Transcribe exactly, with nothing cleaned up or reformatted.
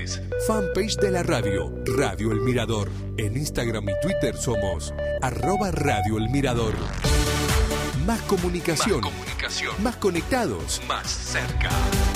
sociales. Fanpage de la radio, Radio El Mirador. En Instagram y Twitter somos arroba Radio El Mirador. Más comunicación. Más comunicación. Más conectados. Más cerca.